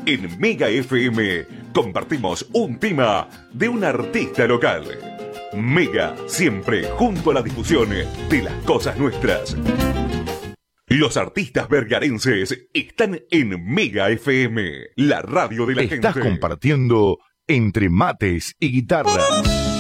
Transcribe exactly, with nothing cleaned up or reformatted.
En Mega F M compartimos un tema de un artista local. Mega, siempre junto a la difusión de las cosas nuestras. Los artistas vergarenses están en Mega F M, la radio de la gente. Estás compartiendo Entre Mates y Guitarras.